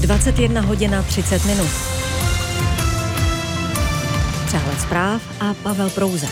21 hodina 30 minut. Přehled zpráv a Pavel Prouza.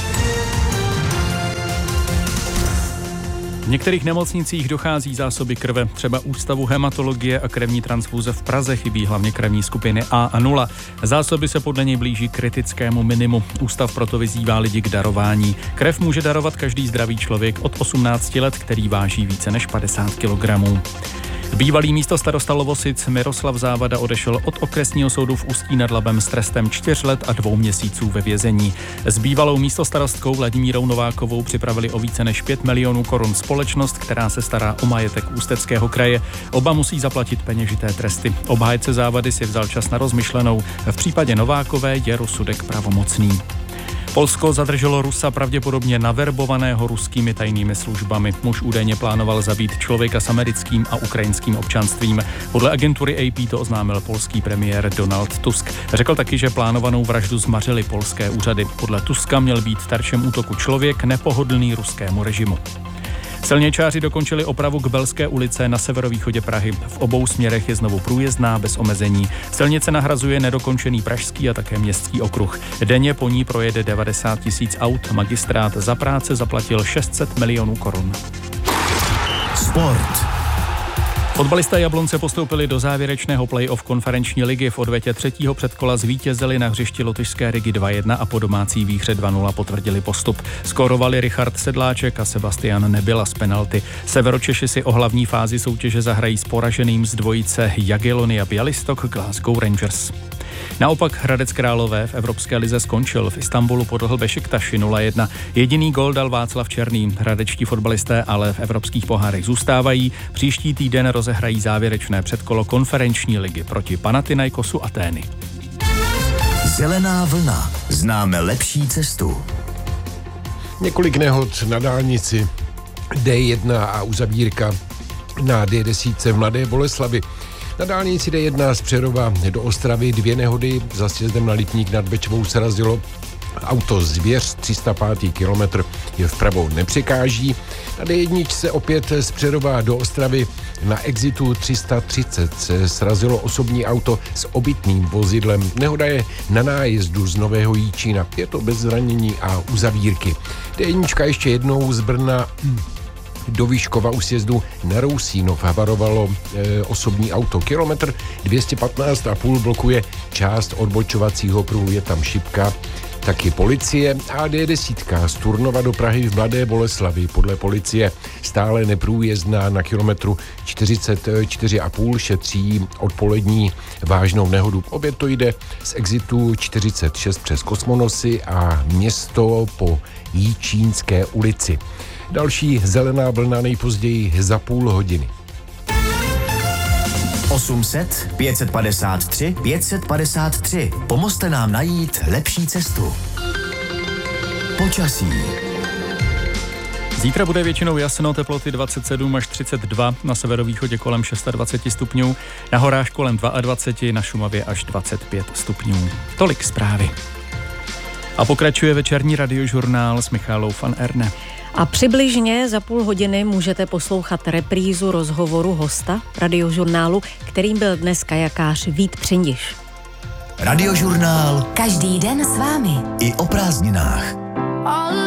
V některých nemocnicích dochází zásoby krve. Třeba Ústavu hematologie a krevní transfuze v Praze chybí hlavně krevní skupiny A a 0. Zásoby se podle něj blíží kritickému minimu. Ústav proto vyzývá lidi k darování. Krev může darovat každý zdravý člověk od 18 let, který váží více než 50 kg. Bývalý místostarosta Lovosic Miroslav Závada odešel od okresního soudu v Ústí nad Labem s trestem 4 let a 2 měsíců ve vězení. S bývalou místostarostkou Vladimírou Novákovou připravili o více než 5 milionů korun společnost, která se stará o majetek Ústeckého kraje. Oba musí zaplatit peněžité tresty. Obhájce Závady si vzal čas na rozmyšlenou. V případě Novákové je rozsudek pravomocný. Polsko zadrželo Rusa pravděpodobně naverbovaného ruskými tajnými službami. Muž údajně plánoval zabít člověka s americkým a ukrajinským občanstvím. Podle agentury AP to oznámil polský premiér Donald Tusk. Řekl taky, že plánovanou vraždu zmařily polské úřady. Podle Tuska měl být terčem útoku člověk nepohodlný ruskému režimu. Silničáři dokončili opravu Kbelské ulice na severovýchodě Prahy. V obou směrech je znovu průjezdná bez omezení. Silnice nahrazuje nedokončený pražský a také městský okruh. Denně po ní projede 90 000 aut. Magistrát za práce zaplatil 600 milionů korun. Sport. Fotbalisté Jablonce postoupili do závěrečného play-off konferenční ligy. V odvětě třetího předkola zvítězili na hřišti lotyšské Rigy 2-1 a po domácí výhře 2-0 potvrdili postup. Skórovali Richard Sedláček a Sebastian Nebyla z penalty. Severočeši si o hlavní fázi soutěže zahrají s poraženým z dvojice Jagiellony a Białystok Glasgow Rangers. Naopak Hradec Králové v Evropské lize skončil. V Istanbulu podlehl Bešiktaši 0-1. Jediný gól dal Václav Černý. Hradečtí fotbalisté ale v evropských pohárech zůstávají. Příští týden rozehrají závěrečné předkolo konferenční ligy proti Panathinaikosu Atény. Zelená vlna. Známe lepší cestu. Několik nehod na dálnici D1 a uzavírka na D10 v Mladé Boleslavi. Na dálnici D1 z Přerova do Ostravy 2 nehody. Za sjezdem na Lipník nad Bečvou se razilo auto Zvěř, 305. kilometr je vpravo nepřekáží. Na D1 se opět z Přerova do Ostravy na exitu 330 se srazilo osobní auto s obytným vozidlem. Nehoda je na nájezdu z Nového Jíčína. Je to bez zranění a uzavírky. D1 ještě jednou z Brna do Vyškova u sjezdu na Rousínov havarovalo osobní auto. Kilometr 215,5 blokuje část odbočovacího pruhu, je tam šipka, taky policie. A D10 z Turnova do Prahy v Mladé Boleslavi podle policie stále neprůjezdná na kilometru 44,5 šetří odpolední vážnou nehodu. Opět to jde z exitu 46 přes Kosmonosy a Město po Jíčínské ulici. Další zelená vlna nejpozději za půl hodiny. 800 553 553. Pomozte nám najít lepší cestu. Počasí. Zítra bude většinou jasno, teploty 27 až 32, na severovýchodě kolem 26 stupňů, na horách kolem 22, na Šumavě až 25 stupňů. Tolik zprávy. A pokračuje večerní radiožurnál s Michálou van Erne. A přibližně za půl hodiny můžete poslouchat reprízu rozhovoru hosta radiožurnálu, kterým byl dnes kajakář Vít Přindiš. Radiožurnál každý den s vámi i o prázdninách.